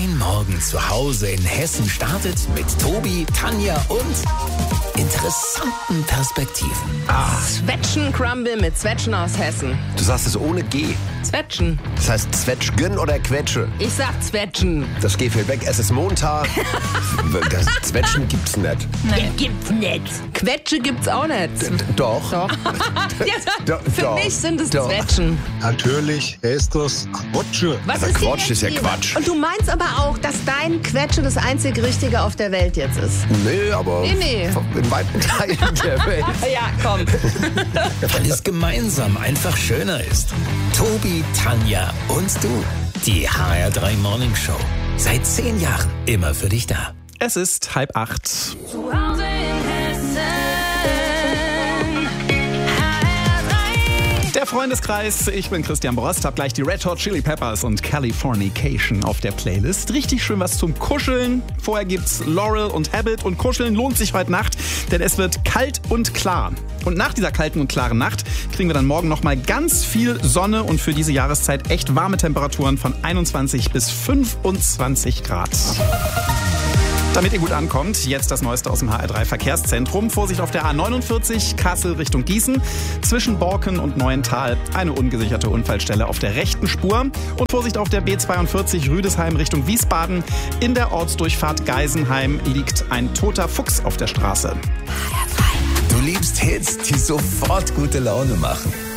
Dein Morgen zu Hause in Hessen startet mit Tobi, Tanja und interessanten Perspektiven. Zwetschgen-Crumble mit Zwetschgen aus Hessen. Du sagst es ohne G. Zwetschgen. Das heißt Zwetschgen oder Quetsche? Ich sag Zwetschgen. Das G fällt weg. Es ist Montag. Das Zwetschgen gibt's nicht. Nein, gibt's nicht. Quetsche gibt's auch nicht. Doch. Doch. Für Doch. mich sind es Doch. Zwetschgen. Natürlich ist das Quatsche. Was Also ist dir Quatsch jetzt ist ja lieber? Quatsch. Und du meinst aber auch, dass dein Quetsche das einzig Richtige auf der Welt jetzt ist? Nee, aber Nee. in weiten Teilen der Welt. Ja, komm. Weil es gemeinsam einfach schöner ist. Tobi, Tanja und du. Die HR3 Morning Show. Seit 10 Jahren immer für dich da. Es ist 7:30. Zu Hause in Hessen. HR3. Der Freundeskreis, ich bin Christian Brost, hab gleich die Red Hot Chili Peppers und Californication auf der Playlist. Richtig schön was zum Kuscheln. Vorher gibt's Laurel und Habit und Kuscheln lohnt sich heute Nacht, denn es wird kalt und klar. Und nach dieser kalten und klaren Nacht kriegen wir dann morgen nochmal ganz viel Sonne und für diese Jahreszeit echt warme Temperaturen von 21 bis 25 Grad. Damit ihr gut ankommt, jetzt das Neueste aus dem HR3 Verkehrszentrum. Vorsicht auf der A49 Kassel Richtung Gießen. Zwischen Borken und Neuental eine ungesicherte Unfallstelle auf der rechten Spur. Und Vorsicht auf der B42 Rüdesheim Richtung Wiesbaden. In der Ortsdurchfahrt Geisenheim liegt ein toter Fuchs auf der Straße. Du liebst Hits, die sofort gute Laune machen.